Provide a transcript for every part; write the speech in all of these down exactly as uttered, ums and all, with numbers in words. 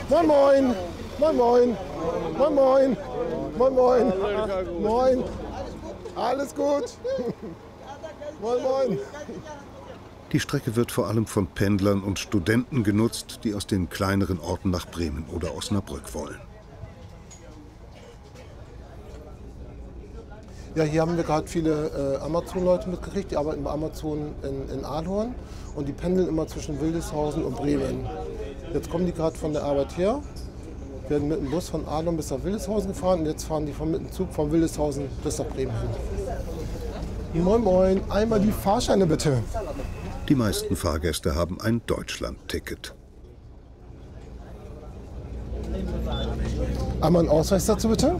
Moin, moin. Moin, moin. Moin, moin. Moin, moin. Moin. Alles gut. Moin, moin. Die Strecke wird vor allem von Pendlern und Studenten genutzt, die aus den kleineren Orten nach Bremen oder Osnabrück wollen. Ja, hier haben wir gerade viele äh, Amazon-Leute mitgekriegt, die arbeiten bei Amazon in, in Ahlhorn und die pendeln immer zwischen Wildeshausen und Bremen. Jetzt kommen die gerade von der Arbeit her, werden mit dem Bus von Ahlhorn bis nach Wildeshausen gefahren und jetzt fahren die von, mit dem Zug von Wildeshausen bis nach Bremen hin. Moin, moin, einmal die Fahrscheine bitte. Die meisten Fahrgäste haben ein Deutschland-Ticket. Einmal einen Ausweis dazu bitte.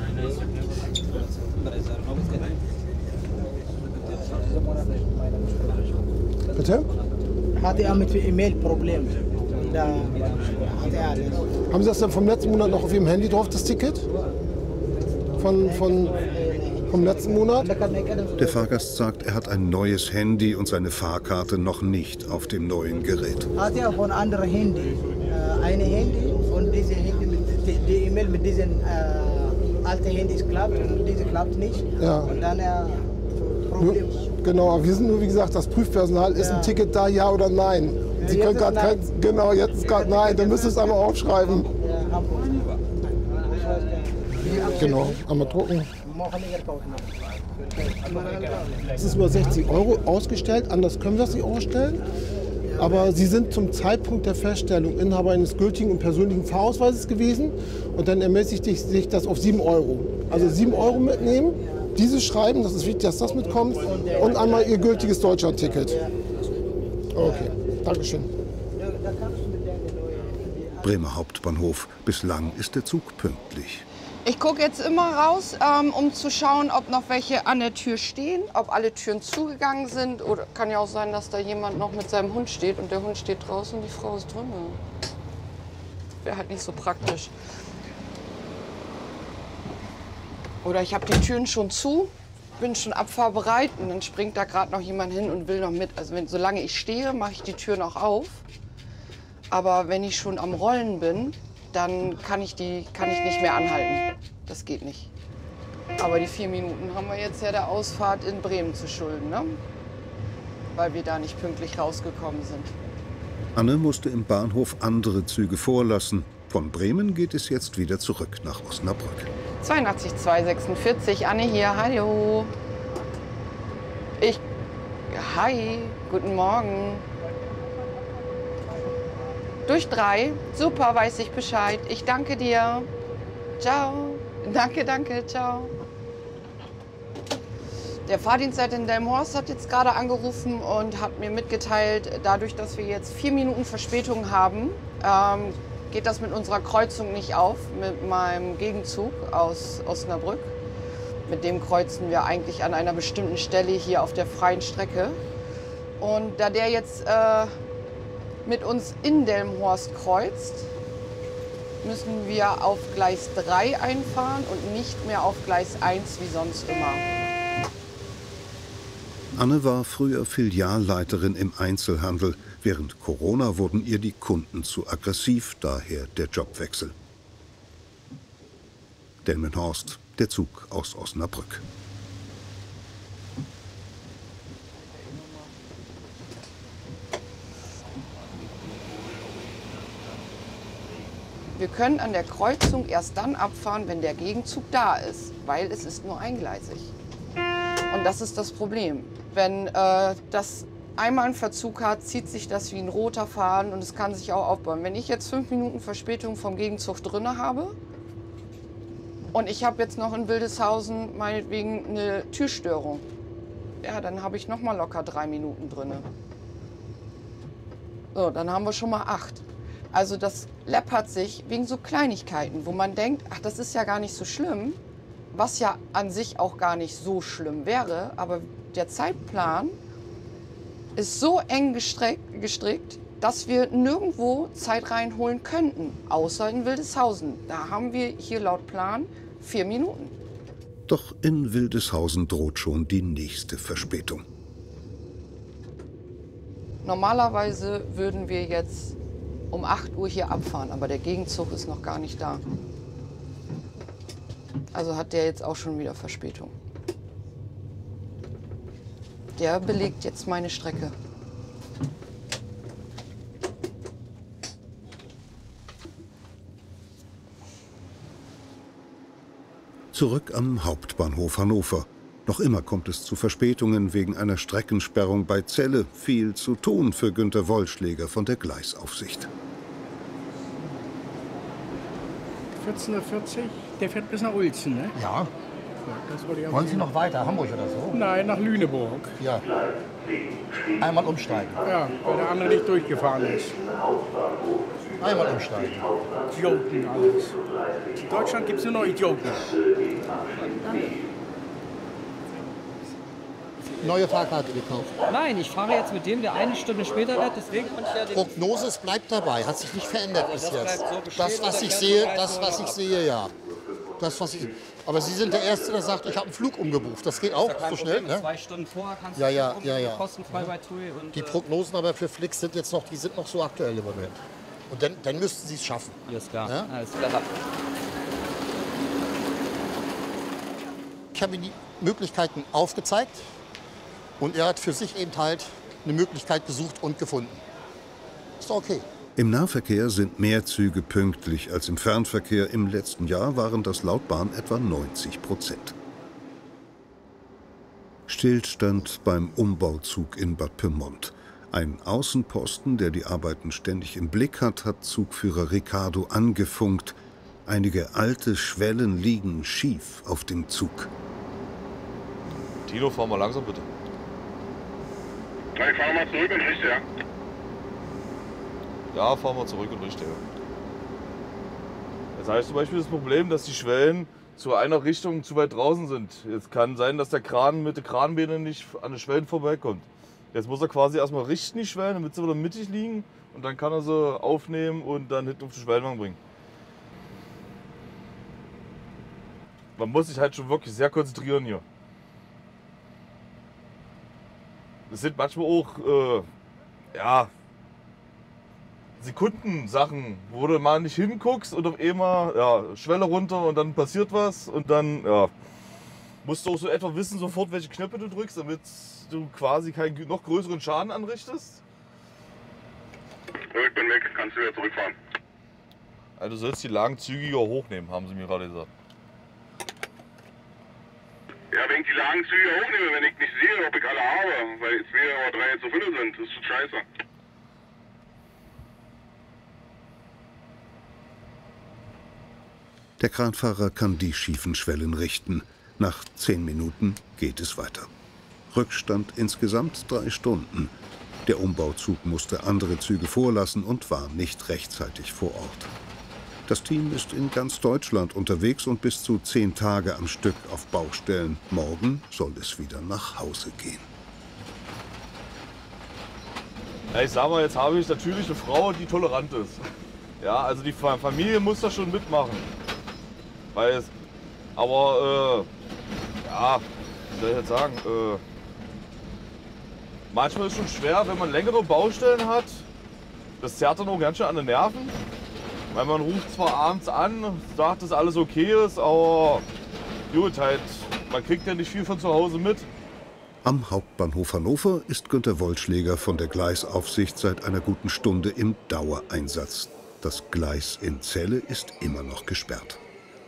Bitte? Hatte er mit E-Mail-Problemen. Da hatte er alles. Haben Sie das denn vom letzten Monat noch auf Ihrem Handy drauf, das Ticket? Von, von, vom letzten Monat? Der Fahrgast sagt, er hat ein neues Handy und seine Fahrkarte noch nicht auf dem neuen Gerät. Hatte er von anderem Handy. Äh, ein Handy und diese Handy mit die E-Mail mit diesen äh, alten Handys klappt und diese klappt nicht. Ja. Und dann er Problem. Genau, aber wir sind nur, wie gesagt, das Prüfpersonal. Ist Ja. ein Ticket da, ja oder nein? Ja, Sie jetzt können ist gerade nein. kein, genau, jetzt ist gerade nein. Dann müsst ihr es einmal aufschreiben. Ja, Hamburg. Genau, einmal drucken. Es ist über sechzig Euro ausgestellt, anders können wir es nicht ausstellen. Aber Sie sind zum Zeitpunkt der Feststellung Inhaber eines gültigen und persönlichen Fahrausweises gewesen und dann ermäßigt sich das auf sieben Euro. Also sieben Euro mitnehmen, dieses schreiben, das ist wichtig, dass das mitkommt, und einmal Ihr gültiges Deutschland-Ticket. Okay, Dankeschön. Bremer Hauptbahnhof. Bislang ist der Zug pünktlich. Ich gucke jetzt immer raus, ähm, um zu schauen, ob noch welche an der Tür stehen, ob alle Türen zugegangen sind. Oder kann ja auch sein, dass da jemand noch mit seinem Hund steht und der Hund steht draußen und die Frau ist drin. Wäre halt nicht so praktisch. Oder ich habe die Türen schon zu, bin schon abfahrbereit und dann springt da gerade noch jemand hin und will noch mit. Also wenn, solange ich stehe, mache ich die Tür noch auf. Aber wenn ich schon am Rollen bin, dann kann ich, die, kann ich nicht mehr anhalten. Das geht nicht. Aber die vier Minuten haben wir jetzt ja der Ausfahrt in Bremen zu schulden, ne? Weil wir da nicht pünktlich rausgekommen sind. Anne musste im Bahnhof andere Züge vorlassen. Von Bremen geht es jetzt wieder zurück nach Osnabrück. zweiundachtzig zwei sechsundvierzig, Anne hier, hallo. Ich, hi, guten Morgen. Durch drei, super, weiß ich Bescheid. Ich danke dir. Ciao. Danke, danke, ciao. Der Fahrdienstleiter in Delmenhorst hat jetzt gerade angerufen und hat mir mitgeteilt, dadurch, dass wir jetzt vier Minuten Verspätung haben, ähm, geht das mit unserer Kreuzung nicht auf, mit meinem Gegenzug aus Osnabrück. Mit dem kreuzen wir eigentlich an einer bestimmten Stelle hier auf der freien Strecke. Und da der jetzt äh, mit uns in Delmenhorst kreuzt, müssen wir auf Gleis drei einfahren und nicht mehr auf Gleis eins wie sonst immer. Anne war früher Filialleiterin im Einzelhandel. Während Corona wurden ihr die Kunden zu aggressiv, daher der Jobwechsel. Delmenhorst, der Zug aus Osnabrück. Wir können an der Kreuzung erst dann abfahren, wenn der Gegenzug da ist, weil es ist nur eingleisig. Und das ist das Problem. Wenn äh, das einmal einen Verzug hat, zieht sich das wie ein roter Faden und es kann sich auch aufbauen. Wenn ich jetzt fünf Minuten Verspätung vom Gegenzug drin habe und ich habe jetzt noch in Wildeshausen meinetwegen eine Türstörung, ja, dann habe ich noch mal locker drei Minuten drin. So, dann haben wir schon mal acht. Also das läppert sich wegen so Kleinigkeiten, wo man denkt, ach, das ist ja gar nicht so schlimm, was ja an sich auch gar nicht so schlimm wäre, aber der Zeitplan ist so eng gestrickt, gestrickt, dass wir nirgendwo Zeit reinholen könnten, außer in Wildeshausen. Da haben wir hier laut Plan vier Minuten. Doch in Wildeshausen droht schon die nächste Verspätung. Normalerweise würden wir jetzt um acht Uhr hier abfahren, aber der Gegenzug ist noch gar nicht da. Also hat der jetzt auch schon wieder Verspätung. Der belegt jetzt meine Strecke. Zurück am Hauptbahnhof Hannover. Noch immer kommt es zu Verspätungen wegen einer Streckensperrung bei Celle. Viel zu tun für Günter Wollschläger von der Gleisaufsicht. vierzehn Uhr vierzig, der fährt bis nach Uelzen, ne? Ja. Das wollte ich Wollen Sie noch weiter, Hamburg oder so? Nein, nach Lüneburg. Ja. Einmal umsteigen. Ja, weil der andere nicht durchgefahren ist. Einmal umsteigen. Idioten alles. In Deutschland gibt es nur noch Idioten. Neue Fahrkarte gekauft. Nein, ich fahre jetzt mit dem, der eine Stunde später wird, deswegen konnte ich ja den... Prognose, es bleibt dabei, hat sich nicht verändert bis das jetzt. bleibt so bestehen Das, was und ich dann sehe, bleibt das, so was ich sehe, ja. Das, was ich, aber Sie sind der Erste, der sagt, ich habe einen Flug umgebucht. Das geht auch so schnell, ne? Zwei Stunden vorher kannst Ja, du ja, gucken, ja, ja. kostenfrei bei TUI. Und, Die äh, Prognosen aber für Flix sind jetzt noch, die sind noch so aktuell im Moment. Und dann, dann müssten Sie es schaffen. Alles klar, Ja? alles klar. Ich habe ihm die Möglichkeiten aufgezeigt und er hat für sich eben halt eine Möglichkeit gesucht und gefunden. Ist doch okay. Im Nahverkehr sind mehr Züge pünktlich als im Fernverkehr. Im letzten Jahr waren das laut Bahn etwa neunzig Prozent. Stillstand beim Umbauzug in Bad Pyrmont. Ein Außenposten, der die Arbeiten ständig im Blick hat, hat Zugführer Ricardo angefunkt. Einige alte Schwellen liegen schief auf dem Zug. Tino, fahr mal langsam bitte. Na, ich fahre mal zurück und richte, ja. Ja, fahren wir zurück und richte. Das heißt zum Beispiel das Problem, dass die Schwellen zu einer Richtung zu weit draußen sind. Jetzt kann sein, dass der Kran mit den Kranbeinen nicht an den Schwellen vorbeikommt. Jetzt muss er quasi erstmal richten, die Schwellen, damit sie wieder mittig liegen. Und dann kann er sie aufnehmen und dann hinten auf die Schwellenwand bringen. Man muss sich halt schon wirklich sehr konzentrieren hier. Das sind manchmal auch, äh, ja, Sekundensachen, wo du mal nicht hinguckst und auf einmal, ja, Schwelle runter und dann passiert was und dann, ja, musst du auch so etwa wissen sofort, welche Knöpfe du drückst, damit du quasi keinen noch größeren Schaden anrichtest. Ich bin weg, kannst du wieder zurückfahren. Also du sollst die Lagen zügiger hochnehmen, haben sie mir gerade gesagt. Ja, wenn ich die Lagenzüge hochnehme, wenn ich nicht sehe, ob ich alle habe, weil zwei oder drei zu viele sind, das ist scheiße. Der Kranfahrer kann die schiefen Schwellen richten. Nach zehn Minuten geht es weiter. Rückstand insgesamt drei Stunden. Der Umbauzug musste andere Züge vorlassen und war nicht rechtzeitig vor Ort. Das Team ist in ganz Deutschland unterwegs und bis zu zehn Tage am Stück auf Baustellen. Morgen soll es wieder nach Hause gehen. Ja, ich sag mal, jetzt habe ich natürlich eine Frau, die tolerant ist. Ja, also die Familie muss das schon mitmachen. Weil es, aber, äh, ja, wie soll ich jetzt sagen, äh, manchmal ist es schon schwer, wenn man längere Baustellen hat. Das zerrt dann auch ganz schön an den Nerven. Weil man ruft zwar abends an, sagt, dass alles okay ist, aber gut, halt, man kriegt ja nicht viel von zu Hause mit. Am Hauptbahnhof Hannover ist Günter Wollschläger von der Gleisaufsicht seit einer guten Stunde im Dauereinsatz. Das Gleis in Celle ist immer noch gesperrt.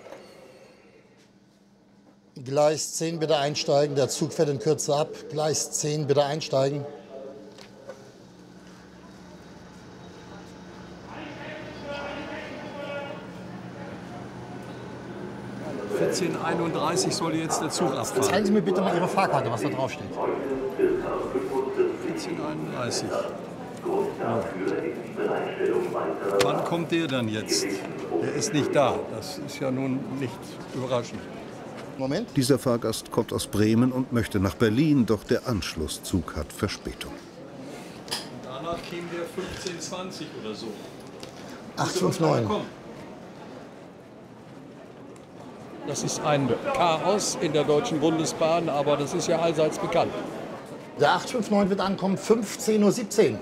Gleis zehn bitte einsteigen, der Zug fährt in Kürze ab. Gleis zehn bitte einsteigen. vierzehn Uhr einunddreißig soll jetzt der Zug abfahren. Zeigen Sie mir bitte mal Ihre Fahrkarte, was da drauf steht. vierzehn Uhr einunddreißig. Ja. Wann kommt der dann jetzt? Der ist nicht da. Das ist ja nun nicht überraschend. Moment. Dieser Fahrgast kommt aus Bremen und möchte nach Berlin, doch der Anschlusszug hat Verspätung. Danach käme der fünfzehn Uhr zwanzig oder so. acht fünf neun. Das ist ein Chaos in der Deutschen Bundesbahn, aber das ist ja allseits bekannt. Der acht fünf neun wird ankommen, fünfzehn Uhr siebzehn.